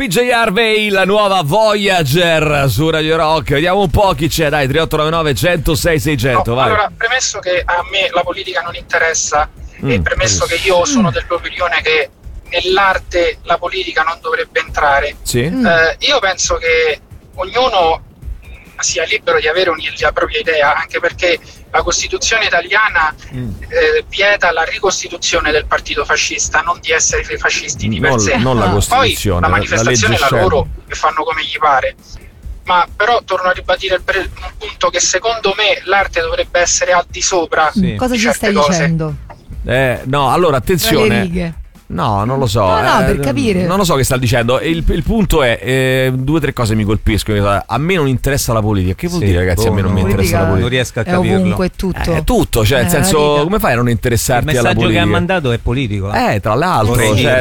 PJ Harvey, la nuova Voyager su Radio Rock. Vediamo un po' chi c'è, dai, 3899 106 600, no, vai. Allora, premesso che a me la politica non interessa e premesso che io sono dell'opinione che nell'arte la politica non dovrebbe entrare, sì? Io penso che ognuno sia libero di avere la propria idea, anche perché la Costituzione italiana vieta la ricostituzione del partito fascista, non di essere fascisti di per sé. Non la Costituzione, poi la manifestazione è la loro e fanno come gli pare. Ma però torno a ribadire un punto, che secondo me l'arte dovrebbe essere al di sopra di Cosa ci stai cose. dicendo? No, allora attenzione. Tra le righe. No, non lo so. No, per capire. Non lo so che sta dicendo. Il punto è, due o tre cose mi colpiscono. A me non interessa la politica. Che vuol dire, ragazzi? A me non mi interessa la politica. Non riesco a È capirlo. ovunque, è tutto. È tutto, cioè, nel senso, come fai a non interessarti alla politica? Il messaggio che ha mandato è politico. Tra l'altro,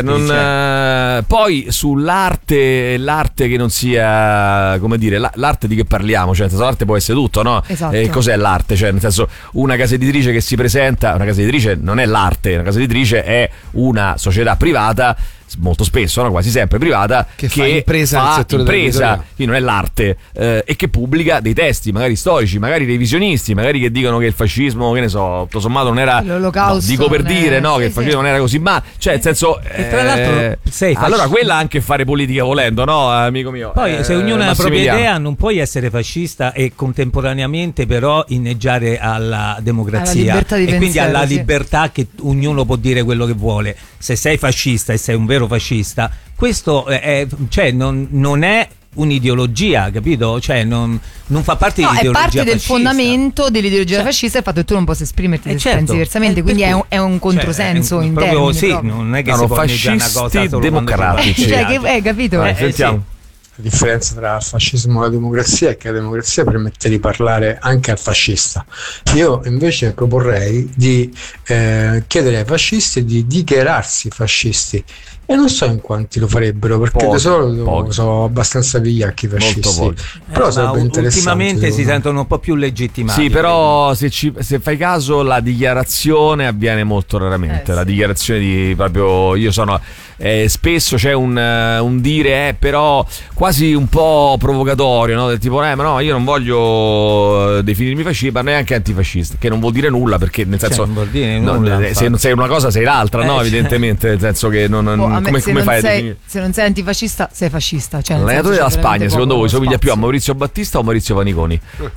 poi sull'arte, l'arte che non sia, come dire, l'arte di che parliamo, cioè, nel senso, l'arte può essere tutto, no? Esatto. Cos'è l'arte? Cioè, nel senso, una casa editrice che si presenta, una casa editrice non è l'arte, una casa editrice è una società privata, molto spesso, no? Quasi sempre privata, che fa impresa nel settore dell'editoria. quindi non è l'arte, e che pubblica dei testi magari storici, magari revisionisti, magari che dicono che il fascismo, che ne so, tutto sommato non era, l'olocausto, dico per dire, no, che il fascismo non era così, ma cioè nel senso, e tra l'altro allora quella anche fare politica volendo, no, amico mio? Poi se ognuno ha la propria idea, non puoi essere fascista e contemporaneamente però inneggiare alla democrazia e quindi alla libertà, che ognuno può dire quello che vuole. Se sei fascista e sei un vero fascista, questo cioè non è un'ideologia, capito? Cioè non fa parte dell'ideologia è parte del fascista. fondamento dell'ideologia fascista il fatto che tu non possa esprimerti se certo, pensi diversamente, quindi è un controsenso in proprio, termini. sì, proprio. non è che si può negare una cosa solo democratici. Cioè, che, capito? Sentiamo. La differenza tra il fascismo e la democrazia è che la democrazia permette di parlare anche al fascista. Io invece proporrei di chiedere ai fascisti di dichiararsi fascisti, e non so in quanti lo farebbero, perché di solito sono abbastanza vigliacchi i fascisti. Però sarebbe interessante. Ultimamente si sentono un po' più legittimati. Sì, però se fai caso, la dichiarazione avviene molto raramente. La dichiarazione di proprio io sono. Spesso c'è un dire però quasi un po' provocatorio, no? Del tipo ma no, io non voglio definirmi fascista, ma neanche antifascista, che non vuol dire nulla, perché nel senso non vuol dire nulla, se non sei una cosa sei l'altra, no? Evidentemente, nel senso che come fai a definire? Se non sei antifascista sei fascista, cioè, l'allenatore della Spagna secondo voi somiglia più a Maurizio Battista o Maurizio Paniconi?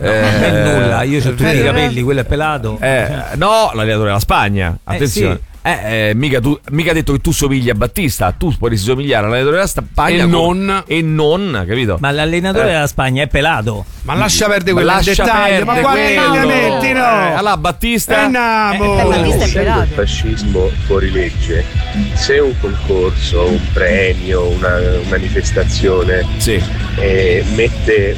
Nulla, io ho tutti i capelli, quello è pelato. No, l'allenatore della Spagna, attenzione. Sì. Mica ha detto che tu somigli a Battista, tu puoi somigliare all'allenatore della Spagna e non, capito? Ma l'allenatore della Spagna è pelato. Ma lascia perdere quello in dettaglio, ma quali cambiamenti, no? Allora Battista Battista è pelato. Il fascismo fuori legge, se un concorso, un premio, una manifestazione mette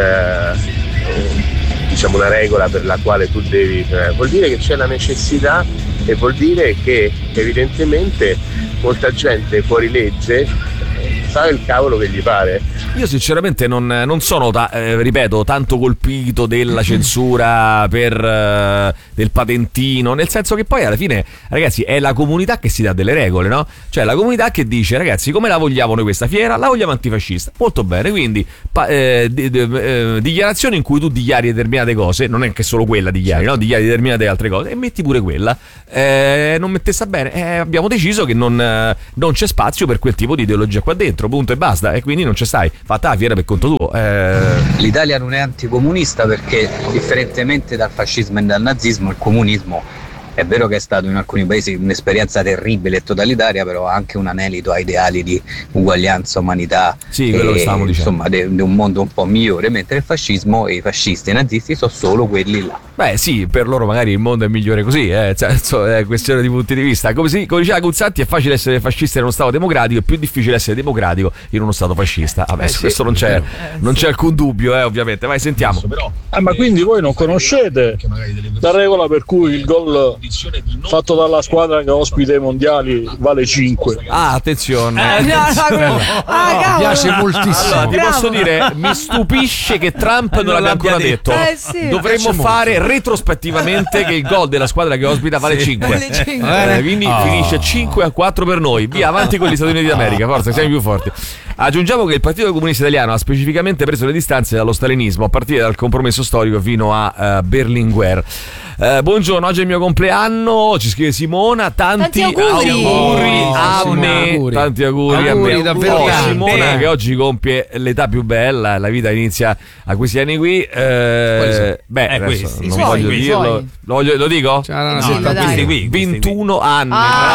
diciamo una regola per la quale tu devi, vuol dire che c'è la necessità e vuol dire che evidentemente molta gente fuori legge fa il cavolo che gli pare. Io sinceramente non sono ripeto, tanto colpito della censura del patentino, nel senso che poi alla fine, ragazzi, è la comunità che si dà delle regole, no? Cioè la comunità che dice: ragazzi, come la vogliamo noi questa fiera? La vogliamo antifascista. Molto bene, quindi dichiarazioni in cui tu dichiari determinate cose, non è che solo quella dichiari, no? Dichiari determinate altre cose e metti pure quella. Non mettessa bene, abbiamo deciso che non c'è spazio per quel tipo di ideologia qua dentro, punto e basta, e quindi non ci stai. Fatta la fiera per conto tuo. L'Italia non è anticomunista perché, differentemente dal fascismo e dal nazismo, il comunismo è vero che è stato in alcuni paesi un'esperienza terribile e totalitaria, però anche un anelito a ideali di uguaglianza, umanità, quello che stavamo dicendo, insomma, di un mondo un po' migliore, mentre il fascismo e i fascisti e i nazisti sono solo quelli là. Beh sì, per loro magari il mondo è migliore così, cioè, è questione di punti di vista. Come diceva Guzzanti, è facile essere fascista in uno stato democratico, è più difficile essere democratico in uno stato fascista. Vabbè, questo non c'è alcun dubbio, ovviamente. Vai, sentiamo. Ma quindi voi non conoscete la regola per cui il gol fatto dalla squadra che ospita i mondiali vale 5? Attenzione. Mi piace moltissimo. Allora, ti posso dire, mi stupisce che Trump non l'abbia ancora detto. Dovremmo fare retrospettivamente che il gol della squadra che ospita vale 5. Quindi finisce 5-4 per noi. Via, avanti con gli Stati Uniti d'America, forza, siamo più forti. Aggiungiamo che il Partito Comunista Italiano ha specificamente preso le distanze dallo stalinismo a partire dal compromesso storico fino a Berlinguer. Buongiorno, oggi è il mio compleanno, ci scrive Simona, tanti auguri a me. Tanti auguri a me. Davvero Simona che oggi compie l'età più bella, la vita inizia a questi anni qui. Non voglio dirlo. Lo dico? 21 anni.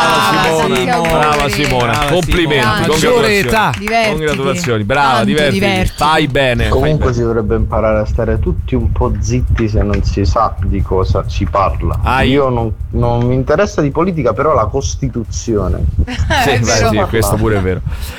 Brava Simona. Complimenti, congratulazioni. Brava, divertiti. Fai bene. Comunque si dovrebbe imparare a stare tutti un po' zitti se non si sa di cosa si parla. Io non mi interessa di politica, però la Costituzione. Sì, questo pure è vero.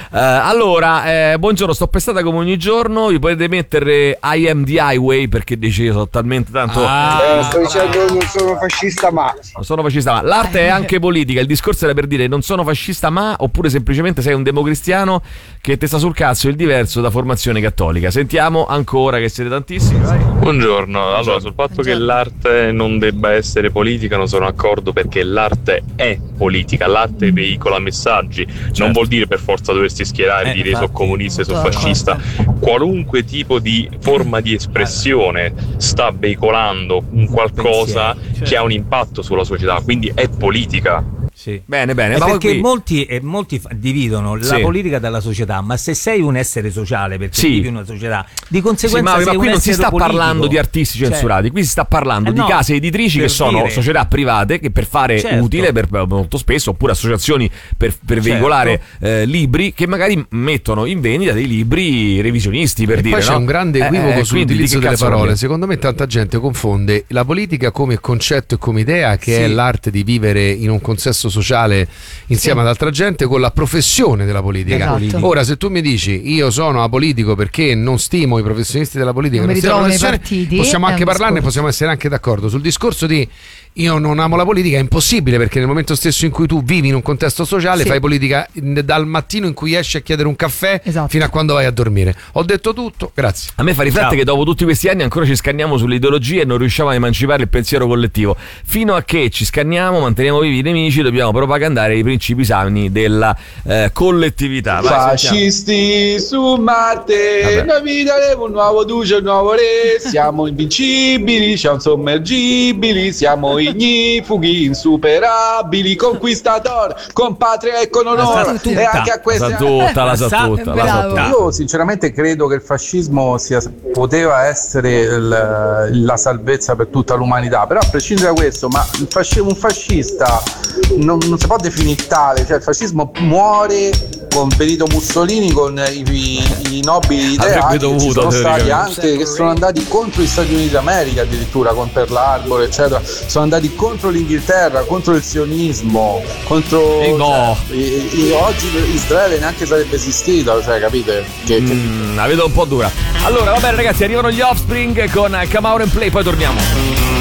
Allora, buongiorno, sto pestata come ogni giorno. Vi potete mettere I am the highway perché dice io sono talmente tanto. Sto dicendo non sono fascista ma. Non sono fascista ma. L'arte è anche politica. Il discorso era per dire non sono fascista ma, oppure semplicemente sei un democristiano che te sta sul cazzo il diverso da formazione cattolica. Sentiamo ancora che siete tantissimi. Vai. Buongiorno. Allora, sul fatto che l'arte non debba essere politica non sono d'accordo, perché l'arte è politica, l'arte veicola messaggi, non vuol dire per forza doversi schierare e dire sono comunista e sono fascista. Qualunque tipo di forma di espressione sta veicolando un qualcosa che ha un impatto sulla società, quindi è politica. Sì. Bene, perché molti dividono la politica dalla società, ma se sei un essere sociale, perché vivi in una società, di conseguenza ma sei qui un non si sta politico. Parlando di artisti censurati, qui si sta parlando di case editrici che sono società private che per fare utile molto spesso, oppure associazioni per veicolare libri che magari mettono in vendita dei libri revisionisti, per dire. Poi c'è un grande equivoco sull'utilizzo delle parole. Secondo me tanta gente confonde la politica come concetto e come idea, che è l'arte di vivere in un consesso sociale insieme ad altra gente, con la professione della politica. Ora, se tu mi dici io sono apolitico perché non stimo i professionisti della politica, non stimo la partiti, possiamo anche parlarne, possiamo essere anche d'accordo sul discorso di io non amo la politica. È impossibile, perché nel momento stesso in cui tu vivi in un contesto sociale fai politica dal mattino in cui esci a chiedere un caffè fino a quando vai a dormire. Ho detto tutto, grazie. A me fa riflettere che dopo tutti questi anni ancora ci scanniamo sulle ideologie e non riusciamo a emancipare il pensiero collettivo. Fino a che ci scanniamo, manteniamo vivi i nemici, dobbiamo propagandare i principi sani della collettività. Fascisti su Marte, noi vi daremo un nuovo duce, un nuovo re, siamo invincibili, siamo sommergibili, siamo ignifughi, insuperabili, conquistatori, con patria e con onore. E anche a questa la sa tutta. Io sinceramente credo che il fascismo poteva essere la salvezza per tutta l'umanità, però a prescindere da questo, ma un fascista non si può definire tale, cioè il fascismo muore con Benito Mussolini, con i nobili ideali che ci sono stati anche, che sono andati contro gli Stati Uniti d'America, addirittura con Pearl Harbor eccetera, sono andati contro l'Inghilterra, contro il sionismo, contro oggi Israele neanche sarebbe esistito, cioè capite? La vedo un po' dura. Allora va bene ragazzi, arrivano gli Offspring con Come Out and Play, poi torniamo.